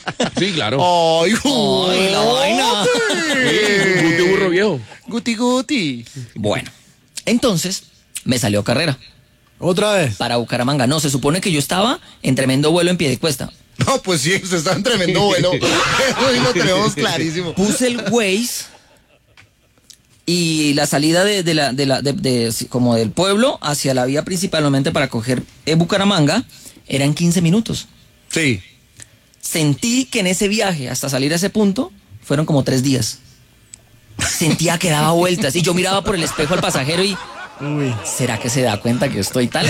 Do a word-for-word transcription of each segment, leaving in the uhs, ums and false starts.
Sí, claro. ¡Ay, Ay, la vaina! Guti burro viejo. Guti, guti. Bueno, entonces me salió carrera ¿Otra vez? para Bucaramanga. No, se supone que yo estaba en tremendo vuelo en Piedecuesta. No, pues sí, usted está en tremendo vuelo. Eso sí lo tenemos clarísimo. Puse el Waze y la salida de, de la, de la, de, de- como del pueblo hacia la vía principalmente para coger eh, Bucaramanga eran quince minutos. Sí. Sentí que en ese viaje hasta salir a ese punto fueron como tres días. Sentía que daba vueltas y yo miraba por el espejo al pasajero y Uy. ¿será que se da cuenta que estoy tal?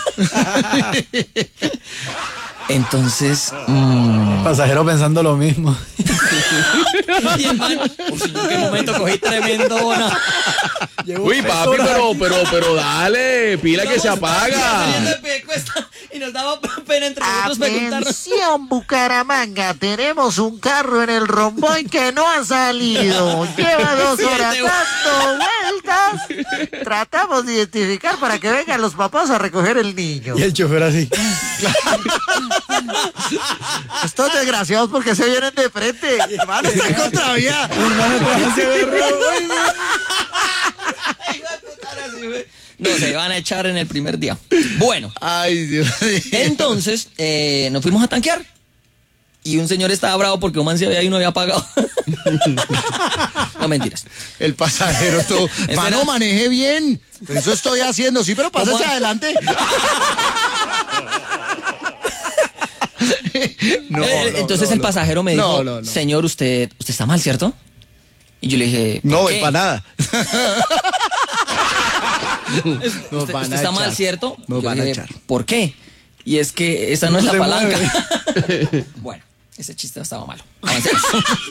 Entonces, mmm, Pasajero pensando lo mismo. y hermano, pues, ¿en qué momento cogí tremendo bona? Uy, papi, pero, pero, pero dale, pila que se apaga. Y nos daba pena entre nosotros preguntarnos. Atención, Bucaramanga, tenemos un carro en el romboy que no ha salido. Lleva dos horas Siete dando vueltas. Tratamos de identificar para que vengan los papás a recoger el niño. Y el chofer así. Estos desgraciados porque se vienen de frente. Hermano, está en contravía. Hermano, trabaja ese berro. No, se van a echar en el primer día. Bueno, Ay, Dios mío. entonces eh, nos fuimos a tanquear. Y un señor estaba bravo porque un man se había ido y no había pagado. No, mentiras. El pasajero todo. Mano, era- maneje bien. Eso estoy haciendo, sí, pero pásese ¿Cómo? adelante. No, Eh, no, entonces no, el no. pasajero me No, dijo, no, no. señor, usted, usted está mal, ¿cierto? Y yo le dije, ¿por No, qué? es para nada. Nos ¿Usted, van usted a está mal, echar. ¿cierto? Nos Yo van a dije, echar. ¿por qué? Y es que esa no es la Se palanca. mueve. Bueno, ese chiste estaba malo. Avancemos.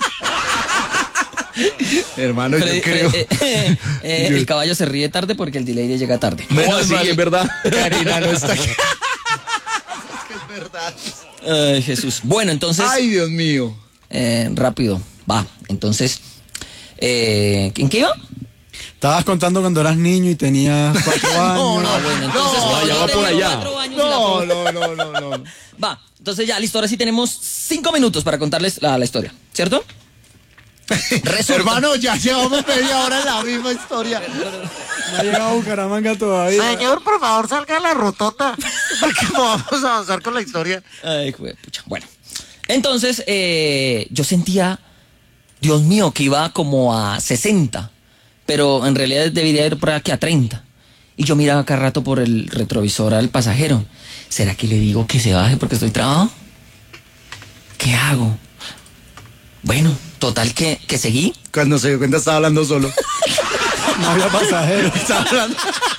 Hermano, yo Freddy, creo. eh, eh, eh, el caballo se ríe tarde porque el delay llega tarde. ¿Cómo así? Es verdad. Karina no está aquí. Es que es verdad. Ay, Jesús. Bueno, entonces, Ay, Dios mío. eh, rápido, va. Entonces, eh, ¿en qué iba? Estabas contando cuando eras niño y tenías cuatro años. No, no, Ah, bueno, entonces, no, cuando ya yo va por tenía allá. cuatro años y la No, puedo- no, no, no, no. Va, entonces ya, listo, ahora sí tenemos cinco minutos para contarles la, la historia, ¿cierto? Resulta- Hermano, ya llevamos media hora en la misma historia. No ha llegado a Bucaramanga todavía. Señor, por favor, salga a la rotonda. Porque vamos a avanzar con la historia. Ay, jue- pucha. Bueno, entonces eh, yo sentía, Dios mío, que iba como a sesenta, pero en realidad debería ir por aquí a treinta. Y yo miraba cada rato por el retrovisor al pasajero. ¿Será que le digo que se baje porque estoy trabado? ¿Qué hago? Bueno, total que, que seguí. Cuando se dio cuenta estaba hablando solo. No había pasajero. Estaba hablando.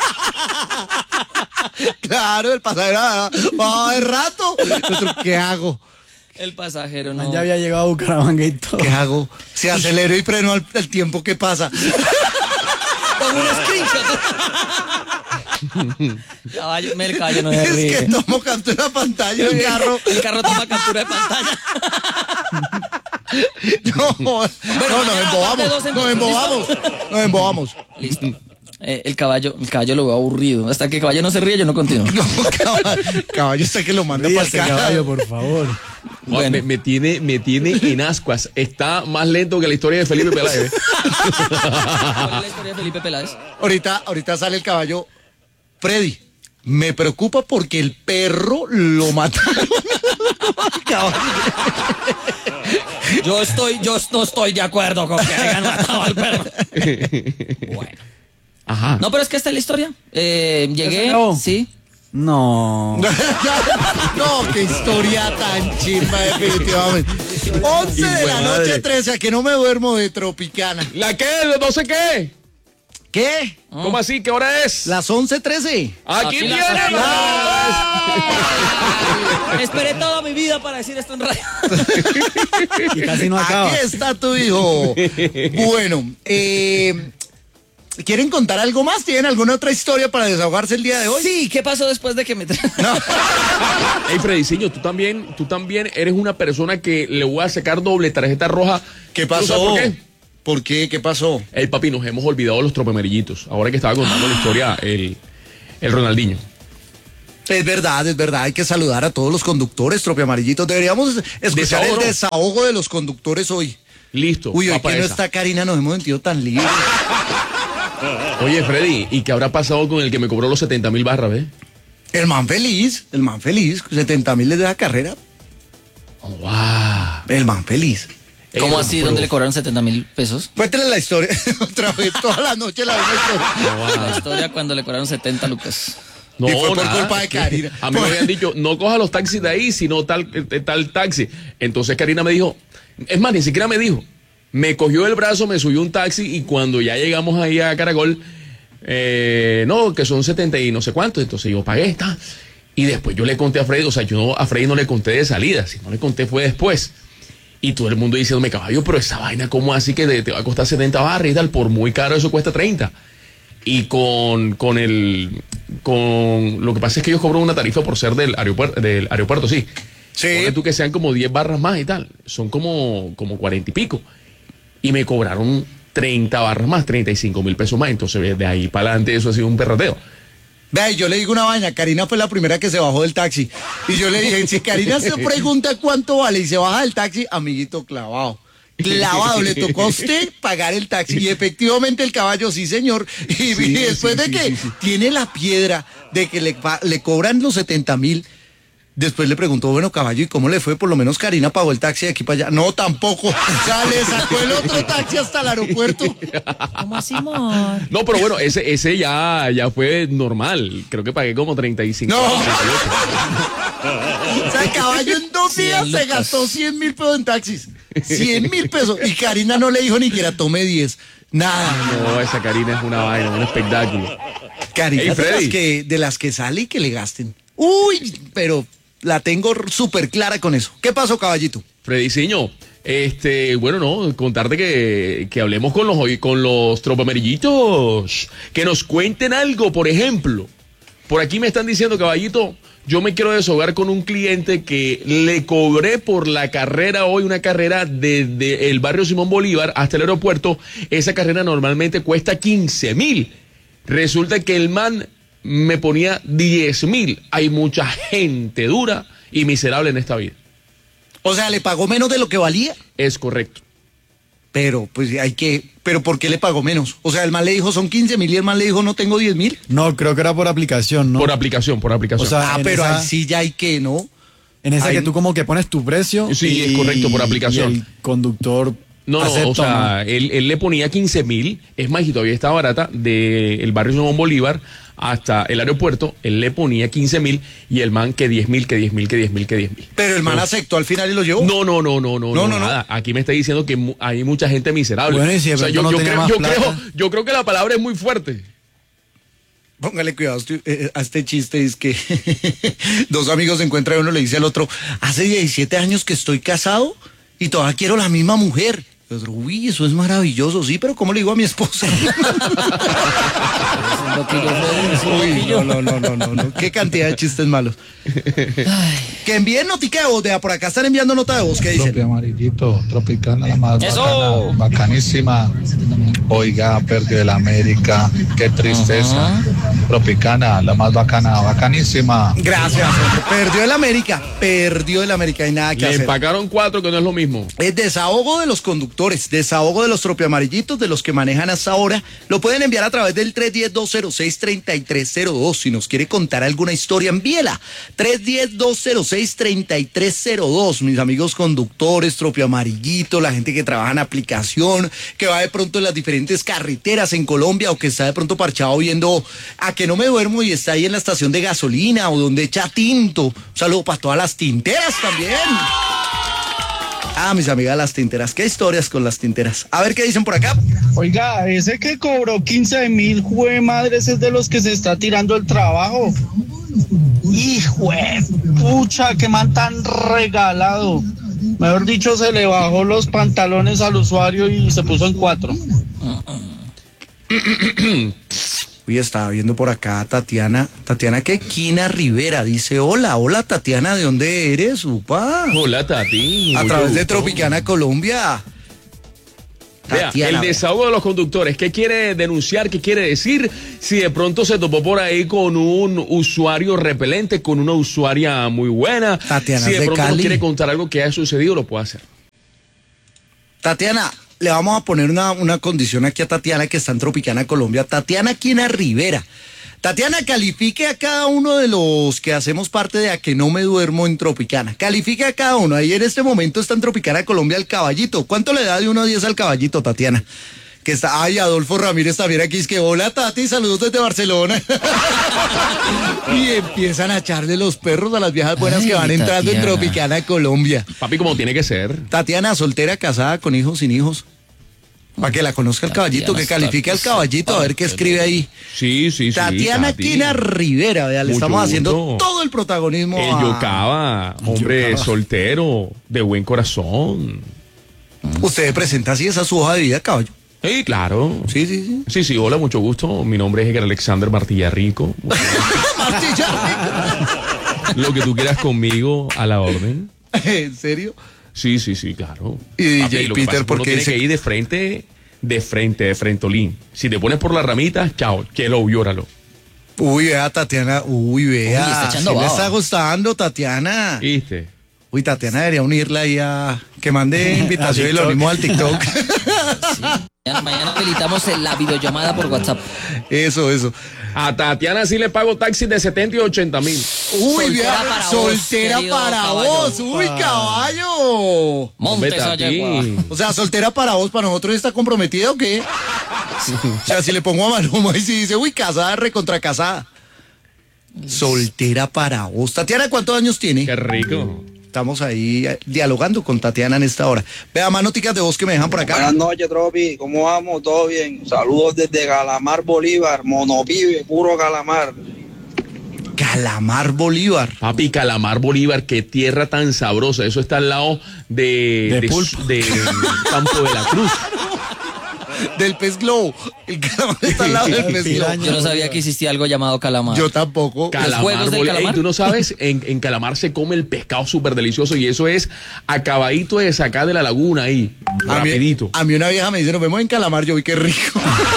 Claro, el pasajero ah, va de rato. Nosotros, ¿qué hago? El pasajero no. Ya había llegado a Bucaramanga y todo. ¿Qué hago? Se aceleró y frenó al, al tiempo que pasa. Con un screenshot. Caballo, me el caballo no se Es ríe. que tomo captura de pantalla el carro. El carro toma captura de pantalla. No, no, nos mañana embobamos. dos en Nos dos, embobamos. Nos embobamos. Listo. Eh, el caballo, el caballo lo veo aburrido. Hasta que el caballo no se ríe, yo no continúo. No, caballo, caballo está que lo manda para Ríase, el caballo, por favor. Bueno. Me, me tiene, me tiene en ascuas. Está más lento que la historia de Felipe Peláez. ¿Cuál es la historia de Felipe Peláez? Ahorita, ahorita sale el caballo. Freddy, me preocupa porque el perro lo mataron. Caballo. Yo estoy, yo no estoy de acuerdo con que hayan matado al perro. Bueno. Ajá. No, pero es que esta es la historia. Eh, se llegué, acabó? sí. No. No, qué historia tan chimba, definitivamente. once de la madre. noche, trece, a que no me duermo de Tropicana. ¿La qué? No sé qué. ¿Qué? ¿Cómo así? ¿Qué hora es? Las once trece. Aquí Aquí viene. la- la- Esperé toda mi vida para decir esto en radio. Y casi no acaba. Aquí está tu hijo. Bueno, eh, ¿quieren contar algo más? ¿Tienen alguna otra historia para desahogarse el día de hoy? Sí, ¿qué pasó después de que me tra- Ey, Frediciño, tú también, tú también eres una persona que le voy a sacar doble tarjeta roja. ¿Qué ¿Tú sabes pasó? por qué? ¿Por qué? ¿Qué pasó? Ey, papi, nos hemos olvidado los tropemerillitos. Ahora que estaba contando la historia, el, el Ronaldinho. Es verdad, es verdad, hay que saludar a todos los conductores, Tropia Amarillito. Deberíamos escuchar Desahogo, el ¿no? desahogo de los conductores hoy. Listo. Uy, hoy va pa' que no esa. está Karina, nos hemos sentido tan libres. Oye, Freddy, ¿y qué habrá pasado con el que me cobró los setenta mil barras, ve? El man feliz, el man feliz, setenta mil de la carrera, Oh, wow. el man feliz. ¿Cómo Eh, así? pero- ¿Dónde le cobraron setenta mil pesos? Cuéntale la historia, otra vez, toda la noche la misma historia. Oh, wow. La historia cuando le cobraron setenta lucas. No, Y fue por nada, culpa de que Karina. A mí me habían dicho, no coja los taxis de ahí, sino tal, eh, tal taxi. Entonces Karina me dijo, es más, ni siquiera me dijo. Me cogió el brazo, me subió un taxi y cuando ya llegamos ahí a Caracol, eh, no, que son setenta y no sé cuánto. Entonces yo pagué esta. Y después yo le conté a Freddy, o sea, yo no- a Freddy no le conté de salida, si no le conté fue después. Y todo el mundo diciéndome, caballo, pero esa vaina, ¿cómo así que te, te va a costar setenta barras y tal? Por muy caro eso cuesta treinta. Y con, con el, con, lo que pasa es que ellos cobran una tarifa por ser del aeropuerto, del aeropuerto, sí. Sí. Ponle tú que sean como diez barras más y tal. Son como, como cuarenta y pico. Y me cobraron treinta barras más, treinta y cinco mil pesos más. Entonces, de ahí para adelante, eso ha sido un perrateo. Vea, y yo le digo una vaina, Karina fue la primera que se bajó del taxi. Y yo le dije, si Karina se pregunta cuánto vale y se baja del taxi, amiguito, clavado. Clavado, le tocó a usted pagar el taxi. Y efectivamente el caballo, sí señor. Y, Sí, y después sí, de sí, que sí, sí. tiene la piedra de que le, pa- le cobran los setenta mil, después le preguntó, bueno, caballo, ¿y cómo le fue? Por lo menos Karina pagó el taxi de aquí para allá. No, tampoco. O sea, le sacó el otro taxi hasta el aeropuerto. ¿Cómo así, amor? No, pero bueno, ese, ese ya, ya fue normal. Creo que pagué como treinta y cinco. No. treinta y ocho. O sea, el caballo en dos cien días se lucas. gastó cien mil pesos en taxis. cien mil pesos. Y Karina no le dijo ni siquiera tome diez. Nada. No, esa Karina es una vaina, un espectáculo. Karina Hey, es de las, Freddy. que, de las que sale y que le gasten. Uy, pero la tengo súper clara con eso. ¿Qué pasó, caballito? Frediciño, este, bueno, no, contarte que, que hablemos con los, con los tropamarillitos, que nos cuenten algo, por ejemplo. Por aquí me están diciendo, caballito, yo me quiero desahogar con un cliente que le cobré por la carrera hoy, una carrera desde el barrio Simón Bolívar hasta el aeropuerto. Esa carrera normalmente cuesta quince mil. Resulta que el man me ponía diez mil. Hay mucha gente dura y miserable en esta vida. O sea, le pagó menos de lo que valía. Es correcto. Pero, pues hay que. ¿Pero por qué le pagó menos? O sea, el man le dijo son quince mil y el man le dijo no tengo diez mil. No, creo que era por aplicación, ¿no? Por aplicación, por aplicación. O sea, Ah, en pero esa- ahí sí ya hay que, ¿no? En esa Ahí- que tú como que pones tu precio. Sí, es correcto, por aplicación. Y el conductor No, no, acepta, o sea, él, él le ponía quince mil, es más, y todavía está barata, del barrio Simón Bolívar hasta el aeropuerto, él le ponía quince mil y el man que diez mil, que diez mil, que diez mil, que diez mil. Pero el man aceptó al final y lo llevó. No, no, no, no, no, No, no, no, no. nada. Aquí me está diciendo que mu- hay mucha gente miserable. Bueno, y si de o sea, pronto yo, no yo tenía creo, más yo, plata. creo, yo creo que la palabra es muy fuerte. Póngale cuidado este- eh, a este chiste, es que dos amigos se encuentran y uno le dice al otro, hace diecisiete años que estoy casado y todavía quiero la misma mujer. Y otro, uy, eso es maravilloso, sí, pero ¿cómo le digo a mi esposa? Uy, no, no, no, no, no, no. Qué cantidad de chistes malos. Que envíen notica de voz, de por acá están enviando nota de voz, ¿qué dicen? Propia amarillito, tropicana, la más ¡Eso! bacana, bacanísima. Oiga, perdió el América, qué tristeza. Tropicana, la más bacana, bacanísima. Gracias, hombre. Perdió el América, perdió el América, hay nada que Le hacer. empacaron cuatro, que no es lo mismo. Es desahogo de los conductores, desahogo de los tropiamarillitos, de los que manejan hasta ahora. Lo pueden enviar a través del tres uno cero, dos cero seis, tres tres cero dos. Si nos quiere contar alguna historia, envíela. tres uno cero, dos cero seis, tres tres cero dos. Mis amigos conductores, tropiamarillito, la gente que trabaja en aplicación, que va de pronto en las diferentes carreteras en Colombia o que está de pronto parchado viendo a que no me duermo y está ahí en la estación de gasolina o donde echa tinto. Un saludo para todas las tinteras también. Ah, mis amigas las tinteras. ¿Qué historias con las tinteras? A ver qué dicen por acá. Oiga, ese que cobró quince mil, jue madre, ese es de los que se está tirando el trabajo. Hijo de pucha, qué man tan regalado. Mejor dicho, se le bajó los pantalones al usuario y se puso en cuatro. Uy, estaba viendo por acá a Tatiana. Tatiana, ¿qué? Quina Rivera. Dice, hola, hola Tatiana, ¿de dónde eres, upa? Hola, Tati. A mucho través de gusto. Tropicana Colombia. Vea, Tatiana, el desahogo de los conductores. ¿Qué quiere denunciar? ¿Qué quiere decir? Si de pronto se topó por ahí con un usuario repelente, con una usuaria muy buena. Tatiana si de de pronto nos Cali. quiere contar algo que haya sucedido, lo puede hacer. Tatiana, le vamos a poner una, una condición aquí a Tatiana que está en Tropicana, Colombia. Tatiana Quina Rivera. Tatiana, califique a cada uno de los que hacemos parte de A Que No Me Duermo en Tropicana. Califique a cada uno. Ahí en este momento está en Tropicana, Colombia, el caballito. ¿Cuánto le da de uno a diez al caballito, Tatiana? Que está, ay, Adolfo Ramírez también aquí, es que hola Tati, saludos desde Barcelona. Y empiezan a echarle los perros a las viejas buenas Ay, que van entrando Tatiana. en Tropicana, Colombia. Papi, como tiene que ser. Tatiana, soltera, casada, con hijos, sin hijos. Para que la conozca el caballito, Tatiana que califique al está caballito, a ver qué escribe ahí. Sí, sí, sí. Tatiana Tati. Quina Rivera, vea, le Mucho estamos haciendo gusto. todo el protagonismo El a... Yocaba, hombre soltero, de buen corazón. Usted presenta así esa su hoja de vida, caballo. Sí, claro. Sí, sí, sí. Sí, sí, hola, mucho gusto. Mi nombre es Edgar Alexander Martilla Rico. Lo que tú quieras conmigo, a la orden. ¿En serio? Sí, sí, sí, claro. Y D J lo que Peter, pasa es que ¿por uno qué tiene dice- que ir de frente, de frente, de frentolín. Si te pones por la ramita, chao, quiero, llóralo. Uy, vea, Tatiana. Uy, vea. Uy, está echando sí le baba. está gustando, Tatiana. ¿Viste? Uy, Tatiana debería unirla ahí a... Que mande invitación y lo TikTok. unimos al TikTok. Mañana, mañana habilitamos la videollamada por WhatsApp. Eso, eso. A Tatiana sí le pago taxis de setenta y ochenta mil. Uy, Soltera vea, para vos, soltera querido para caballo. vos. Uy, caballo. Montes Vete a allá, ti. guau. O sea, soltera para vos, para nosotros está comprometida o qué? O sea, si le pongo a Maluma y si dice, uy, casada, recontra casada. Soltera para vos. Tatiana, ¿cuántos años tiene? Qué rico. Estamos ahí eh, dialogando con Tatiana en esta hora. Vea, más noticas de voz que me dejan por acá. Buenas noches, Tropi. ¿Cómo vamos? ¿Todo bien? Saludos desde Calamar, Bolívar. Monopibe, puro calamar. Calamar Bolívar. Papi, Calamar Bolívar, qué tierra tan sabrosa. Eso está al lado de, De de, pulpo. de Campo de la Cruz. Del pez globo. El calamar está al lado del pez globo. Piraña. Yo no sabía que existía algo llamado calamar. Yo tampoco. Calamar juegos del Bolí- calamar? Ey, tú no sabes, en, en Calamar se come el pescado súper delicioso y eso es acabadito de sacar de la laguna ahí, A mí, rapidito. a mí una vieja me dice, nos vemos en Calamar. Yo vi qué rico.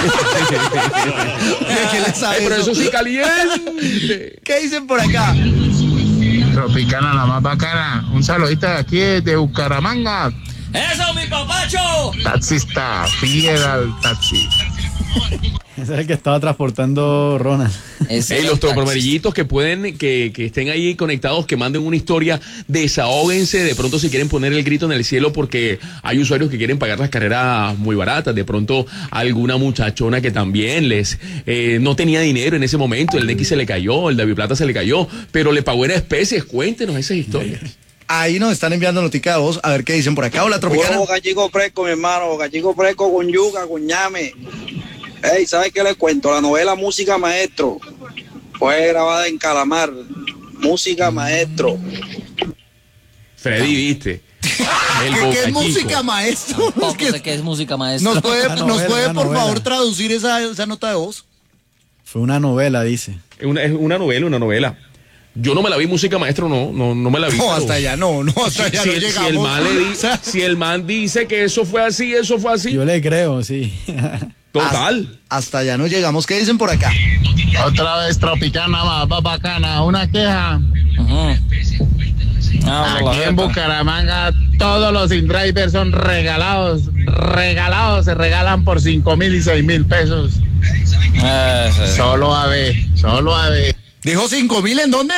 ¿Qué le sabe Ey, pero eso? eso sí caliente. ¿Qué dicen por acá? Tropicana, la más bacana. Un saludito de aquí de Bucaramanga. ¡Eso, mi papacho! Taxista, fiel al taxi. Ese es el que estaba transportando Ronald. Ese Ey, era los el taxi. tropamerillitos que pueden, que, que estén ahí conectados, que manden una historia, desahóguense, de pronto si quieren poner el grito en el cielo porque hay usuarios que quieren pagar las carreras muy baratas, de pronto alguna muchachona que también les eh, no tenía dinero en ese momento, el Nequi se le cayó, el David Plata se le cayó, pero le pagó en especies, cuéntenos esas historias. Ahí nos están enviando notica de voz. A ver qué dicen por acá. Hola, Puro Tropicana. boca chico fresco, mi hermano. Boca chico fresco con yuca, con ñame. Ey, ¿sabes qué les cuento? La novela Música Maestro fue grabada en Calamar. Música Maestro. Freddy, viste. El ¿Qué, qué es Boca música, Chico. maestro? Tampoco Es que sé qué es música maestra. ¿Nos puede, Una nos novela, puede una por novela. favor traducir esa, esa nota de voz? Fue una novela, dice. Es una, es una novela, una novela. Yo no me la vi, música maestro, no, no, no me la vi. No, pero- hasta allá no, no, hasta Si, allá si no el, si llegamos. el man le di- O sea, si el man dice que eso fue así, eso fue así. Yo le creo, sí. Total. hasta allá no llegamos. ¿Qué dicen por acá? Otra vez Tropicana, más bacana. Una queja. Ujú. Ah, por la Aquí en jeta. Bucaramanga todos los in-drivers son regalados. Regalados, se regalan por cinco mil y seis mil pesos. Ese. Solo a ver, solo a ver. ¿Dijo cinco mil en dónde?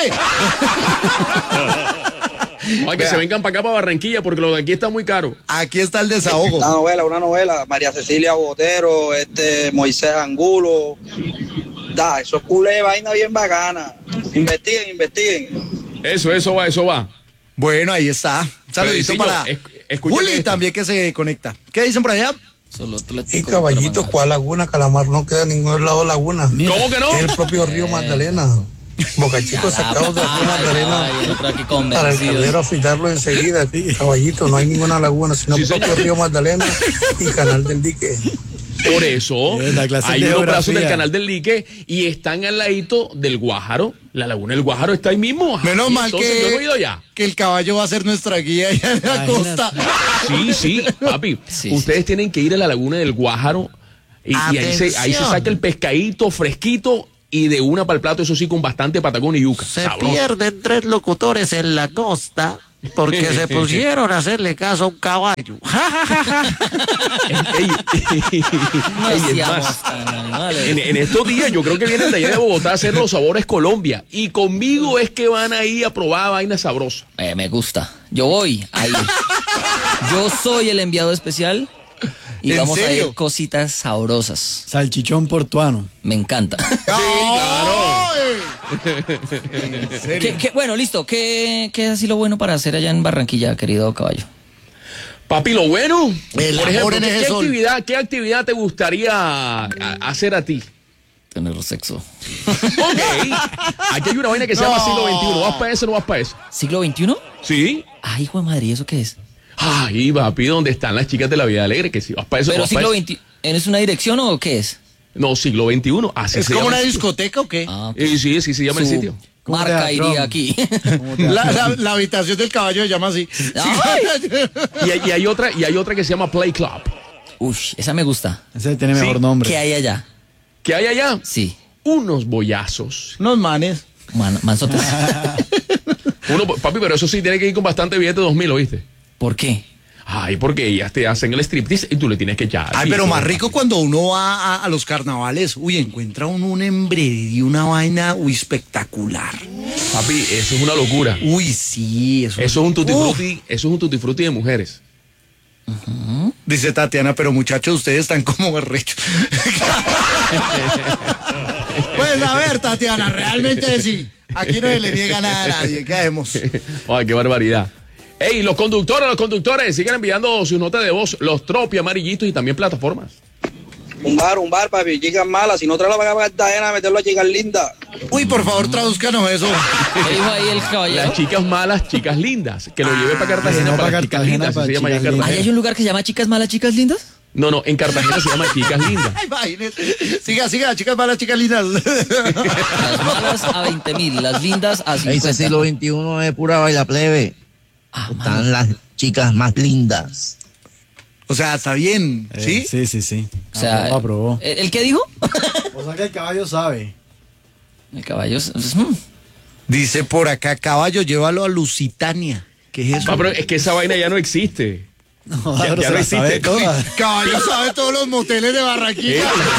Ay, que se vengan para acá, para Barranquilla, porque lo de aquí está muy caro. Aquí está el desahogo. Una novela, una novela. María Cecilia Botero, este Moisés Angulo. Da, eso es culé, vaina bien bacana. Investiguen, investiguen. Eso, eso va, eso va. Bueno, ahí está. Un saludito Fredicillo, para es- escúchate Juli esto. también que se conecta. ¿Qué dicen por allá? Solo Y Atlético caballito, Bucaramanga. ¿cuál laguna? Calamar no queda en ningún lado laguna. ¿Cómo que no? Es el propio río Magdalena. Boca Chico sacado del río Ay, Magdalena ay, otro aquí para el convencido. caldero afitarlo enseguida. Caballito, no hay ninguna laguna, sino Sí, el propio señor. río Magdalena y Canal del Dique. Por eso Es la clase hay de unos geografía. brazos del canal del Lique y están al ladito del Guájaro. La laguna del Guájaro está ahí mismo. Menos Y mal entonces yo no he ido que, ya. que el caballo va a ser nuestra guía allá en la costa. Sí, sí, papi. Sí, Ustedes tienen que ir a la laguna del Guájaro y, y ahí, se, ahí se Atención. saca el pescadito fresquito y de una para el plato, eso sí, con bastante patacón y yuca. Se Sabroso. pierden tres locutores en la costa porque se pusieron a hacerle caso a un caballo. Ey, ey, No ey, es seamos más, tan animales. En, en estos días yo creo que vienen de allá de Bogotá a hacer los sabores Colombia y conmigo es que van ahí a probar vainas sabrosas. Eh, me gusta. Yo voy ahí. Yo soy el enviado especial y ¿En vamos a serio? ir cositas sabrosas. Salchichón portuano. Me encanta. ¿Qué- qué- bueno, listo. ¿Qué, ¿Qué es así lo bueno para hacer allá en Barranquilla, querido caballo? Papi, lo bueno, El por amor ejemplo, en ¿qué, ese qué sol. actividad, ¿qué actividad te gustaría a- hacer a ti? Tener sexo. Ok, aquí hay una vaina que se llama siglo veintiuno. ¿Vas para eso o no vas para eso? ¿Siglo veintiuno? Sí. Ay, hijo de madre, ¿y eso qué es? Ay, papi, ¿dónde están las chicas de la vida alegre? Que si vas para eso, ¿Pero vas para siglo eso. veintiuno? ¿Es una dirección o qué es? No, siglo veintiuno. Así ¿Es se como llama una el sitio. discoteca o qué? Ah, ok. Eh, sí, sí, se llama el Su sitio. ¿Cómo marca teatrón? iría aquí. ¿Cómo te La, la- acuerdas? la habitación del caballo se llama así. Y, hay- y hay otra, y hay otra que se llama Play Club. Uy, esa me gusta. Ese tiene Sí, mejor nombre. ¿Qué hay allá? ¿Qué hay allá? Sí. Unos boyazos. Unos manes. Man, manzotes. Uno, papi, pero eso sí tiene que ir con bastante billete dos mil, ¿oíste? ¿Por qué? Ay, porque ellas te hacen el striptease y tú le tienes que echar. Ay, sí, pero sí, más papi. rico cuando uno va a, a los carnavales. Uy, encuentra uno un embredí, una vaina, uy, espectacular. Papi, eso es una locura. Uy, sí, eso, Eso es un tutti Uf. frutti, eso es un tutti frutti de mujeres. Dice Tatiana, pero muchachos, ustedes están como berrechos. Pues a ver, Tatiana, realmente sí. Aquí no se le niega nada a nadie. ¿Qué hacemos? Ay, qué barbaridad. Ey, los conductores, los conductores, sigan enviando sus notas de voz, los tropi amarillitos y también plataformas. Un bar, un bar, papi, chicas malas. Si no te la van a Cartagena, meterlo a chicas lindas. Uy, por favor, tradúzcanos eso. ¿Qué dijo ahí el caballero? Las chicas malas, chicas lindas. Que lo lleve para que Cartagena no para pa' las chicas Cartagena, lindas. pa' Así se llama allá en chicas lindas. Cartagena. ¿Ahí hay un lugar que se llama Chicas Malas, Chicas Lindas? No, no, en Cartagena se llama chicas lindas. Ay, imagínate. Siga, siga, chicas malas, chicas lindas. Las malas a veinte mil, las lindas a Ese cincuenta. siglo veintiuno es pura baila plebe. Ah, mano. Están las chicas más lindas. O sea, está bien, Eh, ¿sí? Sí, sí, sí. O sea, Aprobó, aprobó. ¿el, el qué dijo? O sea que el caballo sabe. El caballo. es- es- mm. Dice por acá, caballo, llévalo a Lusitania. ¿Qué es eso? Ah, pero es que esa vaina ya no existe. No, Ya- pero ya se no la sabe existe. todas. Caballo sabe todos los moteles de Eh, Barranquilla.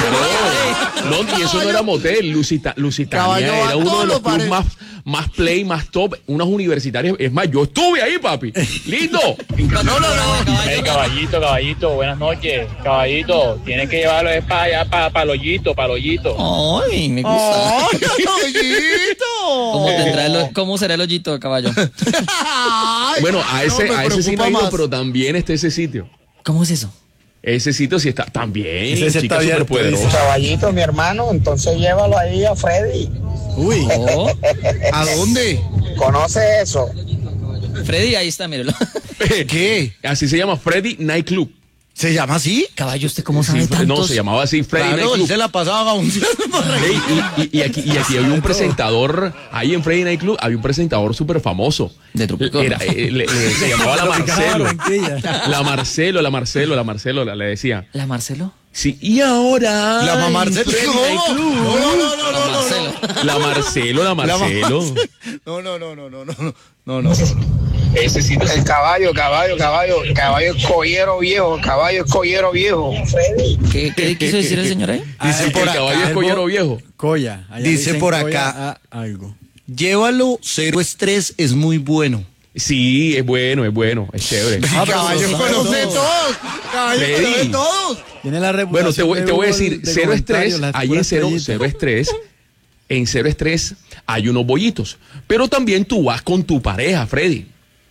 no, no, y eso no era motel, Lucita, Lusitania Caballo va era a uno todos de los los clubes bares. más, más play, más top, unas universitarias. Es más, yo estuve ahí, papi. Lindo. No, no, no, Hey, caballito, caballito, buenas noches. Caballito, tienes que llevarlo es para allá, para el hoyito, para el hoyito. Ay, me gusta. ¡Ay, caballito! ¿Cómo, tendrá el ho- ¿Cómo será el hoyito de caballo? Ay, Bueno, a no, ese, me a ese sí no preocupa he ido, más. pero también está ese sitio. ¿Cómo es eso? Ese sitio sí está también. Ese sí está chica abierto, superpoderosa. dice. Caballito, mi hermano, entonces llévalo ahí a Freddy. Uy, Oh, ¿a dónde? ¿Conoce eso? Freddy, ahí está, míralo. ¿Qué? Así se llama Freddy Night Club. ¿Se llama así? Caballo, ¿usted cómo sabe Sí, tantos? no, se llamaba así Freddy Claro, Night él Club. se la pasaba un Ey, y, y- y aquí, y aquí había un presentador, ahí en Freddy Night Club, había un presentador súper famoso. De Tropical. Era, eh, le- le- se llamaba la Marcelo. Barranquilla. La Marcelo, la Marcelo, la Marcelo, la- le decía. ¿La Marcelo? Sí, y ahora. La mamá en Marcelo. Freddy ¿Cómo? Night Club. No, no, no, no, La no, no. Marcelo. La Marcelo, la La mamá Marcelo. No, no, no, no, no, no, no, no, no. Ese sí. El caballo, caballo, caballo, caballo es collero viejo, caballo es collero viejo. ¿Qué, qué quiso decir el señor ahí? Dice El por caballo acá, es collero viejo. Coya. Allá Dice dicen por coya acá. a algo. Llévalo, cero estrés, es muy bueno. Sí, es bueno, es bueno, es chévere. Ah, pero Caballo lo conoce sabe todos. todos. Caballo Freddy. conoce todos. Tiene la reputación. Bueno, te voy, de te voy a Google decir, de cero estrés, comentarios, las ahí en puras cero, estrellitas. cero estrés, en cero estrés hay unos bollitos. Pero también tú vas con tu pareja, Freddy.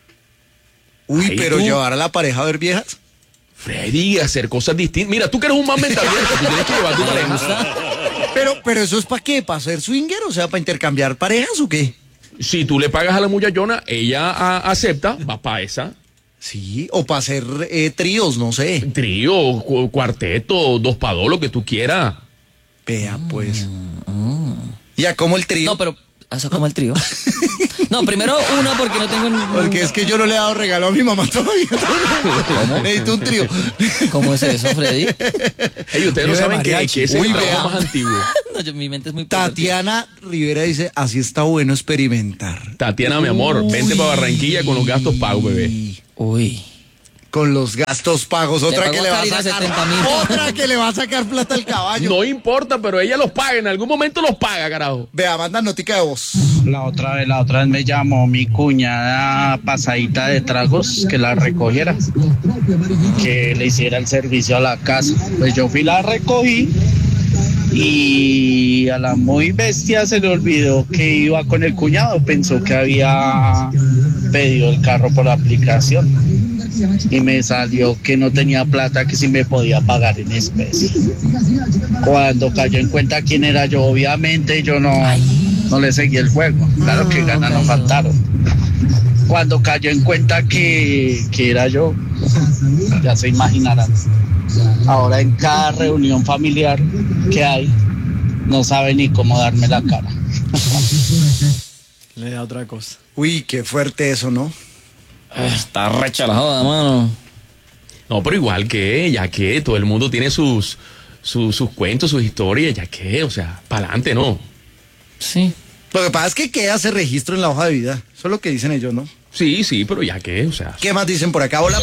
Uy, Ahí pero tú. llevar a la pareja a ver viejas. Freddy, hacer cosas distintas. Mira, tú que eres un man mental abierto, tú tienes que llevar a tu ¿Le pareja. gusta? Pero, pero eso es para qué, para ser swinger, o sea, para intercambiar parejas o qué. Si tú le pagas a la muchachona, ella a- acepta, va para esa. Sí, o para hacer eh, tríos, no sé. Trío, cu- cuarteto, dos pa' dos, lo que tú quieras. Vea, pues. Ya, como el trío. No, pero eso como el trío. No, primero uno porque no tengo... un- Porque es que yo no le he dado regalo a mi mamá todavía. ¿Cómo? Necesito un trío. ¿Cómo es eso, Freddy? Ey, ustedes no Trío de saben que, mariachi. que ese Uy, es el vea. trabajo más antiguo. No, yo- mi mente es muy... Tatiana Rivera dice, así está bueno experimentar. Tatiana, mi amor, vente para Barranquilla con los gastos pagos, bebé. Uy. Con los gastos pagos, otra pagó que le va a Karina sacar. setenta mil. Otra que le va a sacar plata al caballo. No importa, pero ella los paga, en algún momento los paga, carajo. Vea, manda notica de voz. La otra vez, la otra vez me llamó mi cuñada pasadita de tragos que la recogiera, que le hiciera el servicio a la casa. Pues yo fui, la recogí y a la muy bestia se le olvidó que iba con el cuñado, pensó que había pedido el carro por aplicación y me salió que no tenía plata, que si me podía pagar en especie. Cuando cayó en cuenta quién era yo, obviamente yo no, no le seguí el juego. Claro que ganas no faltaron. Cuando cayó en cuenta que, que era yo, ya se imaginarán. Ahora en cada reunión familiar que hay, no sabe ni cómo darme la cara. Le da otra cosa. Uy, qué fuerte eso, ¿no? Está recha la joda, mano. No, pero igual que, ya que todo el mundo tiene sus, sus, sus cuentos, sus historias, ya que, o sea, para adelante, ¿no? Sí. Lo que pasa es que queda ese registro en la hoja de vida. Eso es lo que dicen ellos, ¿no? Sí, sí, pero ya que, o sea. ¿Qué más dicen por acá? Hola.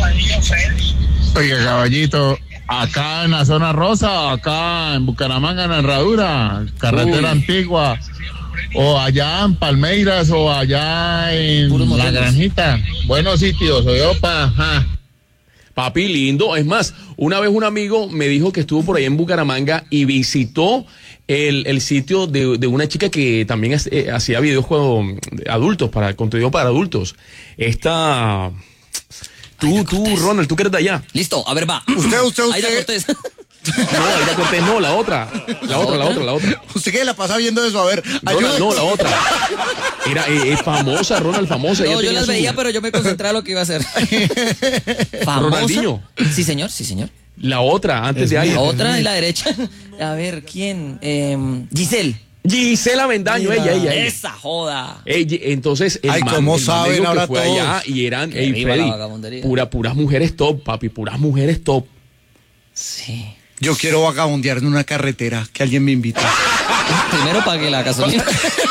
Oiga, caballito, acá en la zona rosa, acá en Bucaramanga, en la Herradura, carretera Uy. antigua, o allá en Palmeiras, o allá en Puros La moteles. Granjita. Buenos sitios, soy opa. Ja. Papi lindo, es más, una vez un amigo me dijo que estuvo por ahí en Bucaramanga y visitó el, el sitio de, de una chica que también es- eh, hacía videojuegos adultos, para contenido para adultos. Esta... Tú, tú, Ronald, tú que eres de allá. Listo, a ver, va. Usted, usted, Aida usted. Cortés. No, Aida Cortés, no, la otra. La otra, la otra, la otra. ¿Usted qué la pasa viendo eso? A ver, Ronald, ayúdeme. no, la otra. Era eh, es famosa, Ronald, famosa. Ella No, yo tenía las su- veía, pero yo me concentré a lo que iba a hacer. ¿Famosa? Ronaldinho. Sí, señor, sí, señor. La otra, antes de ahí. La otra y la derecha. A ver, ¿quién? Em, Giselle. Gisela Bendaño, ella, ella, ella. Esa joda. Ey, entonces, el Ay, man, ¿cómo el man saben me dijo que ahora fue todos? allá y eran, Que ey, viva Freddy, la vagabundería. pura, puras mujeres top, papi, puras mujeres top. Sí. Yo quiero vagabundear en una carretera, que alguien me invita. Primero pague la gasolina.